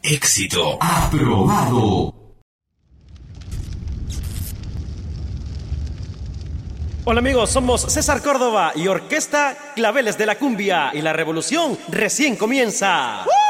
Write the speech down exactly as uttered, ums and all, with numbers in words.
Éxito. Aprobado. Hola amigos, somos César Córdoba y Orquesta Claveles de la Cumbia y la revolución recién comienza. ¡Uh!